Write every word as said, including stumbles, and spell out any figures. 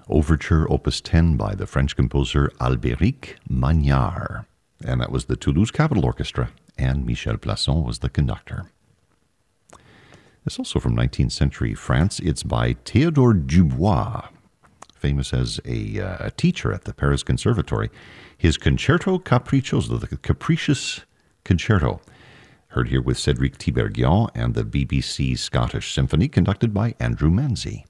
Overture Opus ten by the French composer Albéric Magnard. And that was the Toulouse Capitol Orchestra, and Michel Plasson was the conductor. It's also from nineteenth century France. It's by Théodore Dubois, famous as a, uh, a teacher at the Paris Conservatory. His Concerto Capriccioso, the Capricious Concerto, heard here with Cédric Tiberghien and the B B C Scottish Symphony, conducted by Andrew Manzi.